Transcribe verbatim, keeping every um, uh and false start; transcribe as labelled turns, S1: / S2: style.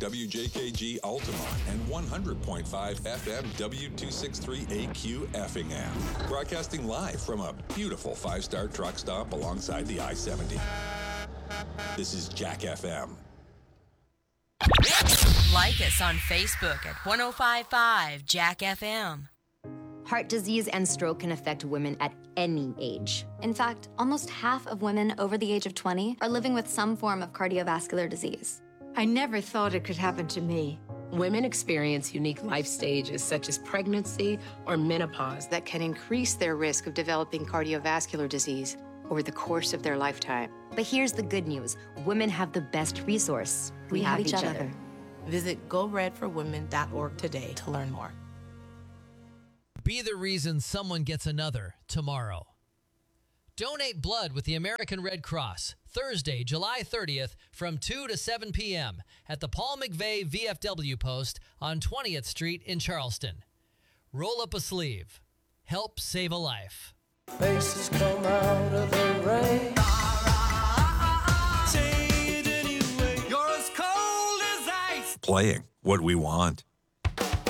S1: W J K G Altamont, and one hundred point five F M W two sixty-three A Q Effingham. Broadcasting live from a beautiful five-star truck stop alongside the I seventy. This is Jack F M.
S2: Like us on Facebook at one oh five point five Jack F M.
S3: Heart disease and stroke can affect women at any age.
S4: In fact, almost half of women over the age of twenty are living with some form of cardiovascular disease.
S5: I never thought it could happen to me.
S6: Women experience unique life stages such as pregnancy or menopause
S7: that can increase their risk of developing cardiovascular disease over the course of their lifetime.
S3: But here's the good news. Women have the best resource.
S4: We, we have, have each, each other. other.
S8: Visit go red for women dot org today to learn more.
S9: Be the reason someone gets another tomorrow. Donate blood with the American Red Cross, Thursday, July thirtieth from two to seven p.m. at the Paul McVeigh V F W post on twentieth Street in Charleston. Roll up a sleeve. Help save a life.
S10: Faces come out of the rain.
S1: Playing what we want.